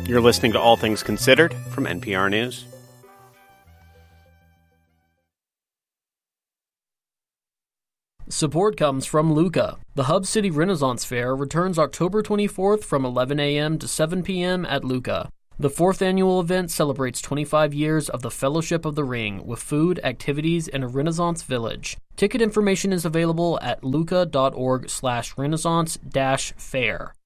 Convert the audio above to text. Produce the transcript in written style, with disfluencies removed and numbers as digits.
You're listening to All Things Considered from NPR News. Support comes from Luca. The Hub City Renaissance Fair returns October 24th from 11 a.m. to 7 p.m. at Luca. The fourth annual event celebrates 25 years of the Fellowship of the Ring with food, activities, and a Renaissance village. Ticket information is available at luca.org/renaissance-fair.